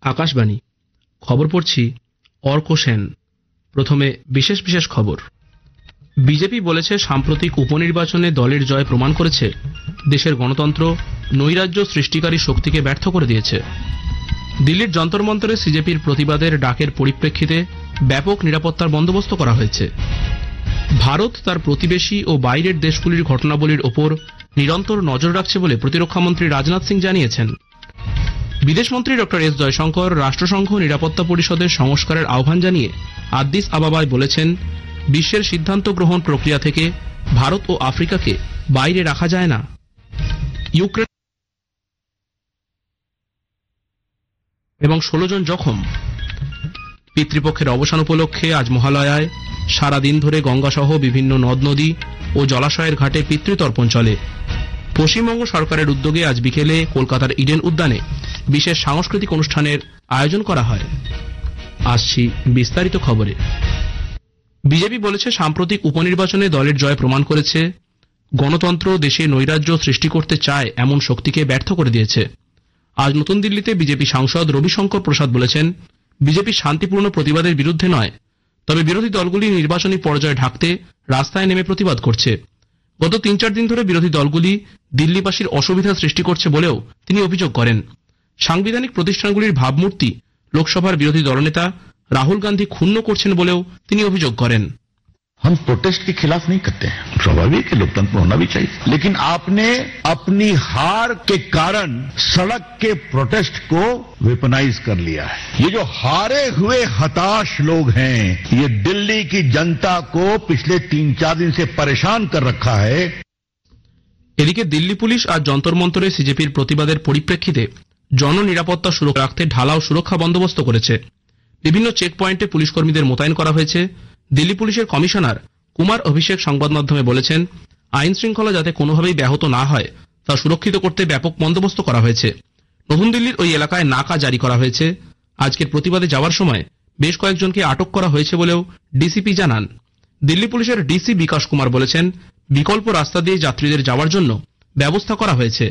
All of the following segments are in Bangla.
আকাশবাণী খবর পড়ছি অর্ক সেন। প্রথমে বিশেষ বিশেষ খবর। বিজেপি বলেছে সাম্প্রতিক উপনির্বাচনে দলের জয় প্রমাণ করেছে দেশের গণতন্ত্র নৈরাজ্য সৃষ্টিকারী শক্তিকে ব্যর্থ করে দিয়েছে। দিল্লির যন্তর মন্তরে সিজেপির প্রতিবাদের ডাকের পরিপ্রেক্ষিতে ব্যাপক নিরাপত্তার বন্দোবস্ত করা হয়েছে। ভারত তার প্রতিবেশী ও বাইরের দেশগুলির ঘটনাবলীর ওপর নিরন্তর নজর রাখছে বলে প্রতিরক্ষামন্ত্রী রাজনাথ সিং জানিয়েছেন। বিদেশমন্ত্রী ডক্টর এস জয়শঙ্কর রাষ্ট্রসংঘ নিরাপত্তা পরিষদের সংস্কারের আহ্বান জানিয়ে আদ্দিস আবাবায় বলেছেন, বিশ্বের সিদ্ধান্ত গ্রহণ প্রক্রিয়া থেকে ভারত ও আফ্রিকাকে বাইরে রাখা যায় না। ইউক্রেন এবং 16 জন জখম। পিতৃপক্ষের অবসান উপলক্ষে আজ মহালয়ায় সারাদিন ধরে গঙ্গাসহ বিভিন্ন নদ নদী ও জলাশয়ের ঘাটে পিতৃতর্পণ চলে। পশ্চিমবঙ্গ সরকারের উদ্যোগে আজ বিকেলে কলকাতার ইডেন উদ্যানে বিশেষ সাংস্কৃতিক অনুষ্ঠানের আয়োজন করা হয়। আসছি বিস্তারিত খবরে। বিজেপি বলেছে সাম্প্রতিক উপনির্বাচনে দলের জয় প্রমাণ করেছে গণতন্ত্র দেশে নৈরাজ্য সৃষ্টি করতে চায় এমন শক্তিকে ব্যর্থ করে দিয়েছে। আজ নতুন দিল্লিতে বিজেপি সাংসদ রবিশঙ্কর প্রসাদ বলেছেন, বিজেপি শান্তিপূর্ণ প্রতিবাদের বিরুদ্ধে নয়, তবে বিরোধী দলগুলি নির্বাচনী পর্যায়ে ঢাকতে রাস্তায় নেমে প্রতিবাদ করছে। গত 3-4 দিন ধরে বিরোধী দলগুলি দিল্লিবাসীর অসুবিধা সৃষ্টি করছে বলেও তিনি অভিযোগ করেন। সাংবিধানিক প্রতিষ্ঠানগুলির ভাবমূর্তি লোকসভার বিরোধী দলনেতা রাহুল গান্ধী ক্ষুণ্ণ করছেন বলেও তিনি অভিযোগ করেন। हम प्रोटेस्ट के खिलाफ नहीं करते हैं, स्वाभाविक है, लोकतंत्र होना भी चाहिए, लेकिन आपने अपनी हार के कारण सड़क के प्रोटेस्ट को वेपनाइज कर लिया है। ये जो हारे हुए हताश लोग हैं, ये दिल्ली की जनता को पिछले 3-4 दिन से परेशान कर रखा है। এদিকে দিল্লি পুলিশ আজ যন্তর মন্তরে সিজেপির প্রতিবাদের পরিপ্রেক্ষিতে জননিরাপত্তা সুরক্ষা রাখতে ঢালাও সুরক্ষা বন্দোবস্ত করেছে। বিভিন্ন চেক পয়েন্টে পুলিশ কর্মীদের মোতায়েন করা হয়েছে। দিল্লি পুলিশের কমিশনার কুমার অভিষেক সংবাদ মাধ্যমে বলেছেন, আইন শৃঙ্খলা যাতে কোনোভাবেই ব্যাহত না হয় তা সুরক্ষিত করতে ব্যাপক বন্দোবস্ত করা হয়েছে। নতুন দিল্লির ওই এলাকায় নাকা জারি করা হয়েছে। আজকের প্রতিবাদে যাওয়ার সময় বেশ কয়েকজনকে আটক করা হয়েছে বলেও ডিসিপি জানান। দিল্লি পুলিশের ডিসি বিকাশ কুমার বলেছেন, বিকল্প রাস্তা দিয়ে যাত্রীদের যাওয়ার জন্য ব্যবস্থা করা হয়েছে।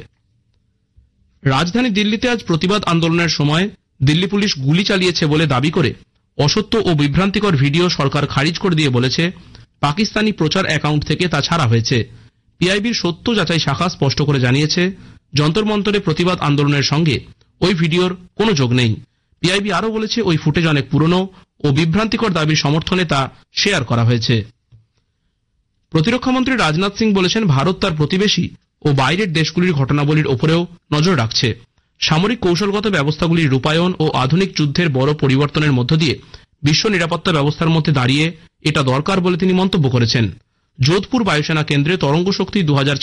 রাজধানী দিল্লিতে আজ প্রতিবাদ আন্দোলনের সময় দিল্লি পুলিশ গুলি চালিয়েছে বলে দাবি করে অসত্য ও বিভ্রান্তিকর ভিডিও সরকার খারিজ করে দিয়ে বলেছে, পাকিস্তানি প্রচার অ্যাকাউন্ট থেকে তা ছাড়া হয়েছে। পিআইবির সত্য যাচাই শাখা স্পষ্ট করে জানিয়েছে, যন্তর মন্তরে প্রতিবাদ আন্দোলনের সঙ্গে ওই ভিডিওর কোনো যোগ নেই। পিআইবি আরও বলেছে, ওই ফুটেজ অনেক পুরনো ও বিভ্রান্তিকর দাবির সমর্থনে তা শেয়ার করা হয়েছে। প্রতিরক্ষামন্ত্রী রাজনাথ সিং বলেছেন, ভারত তার প্রতিবেশী ও বাইরের দেশগুলির ঘটনাবলীর ওপরেও নজর রাখছে। সামরিক কৌশলগত ব্যবস্থাগুলির রূপায়ণ ও আধুনিক যুদ্ধের বড় পরিবর্তনের মধ্য দিয়ে বিশ্ব নিরাপত্তা ব্যবস্থার মধ্যে দাঁড়িয়ে এটা দরকার বলে তিনি মন্তব্য করেছেন। যোধপুর বায়ুসেনা কেন্দ্রে তরঙ্গ শক্তি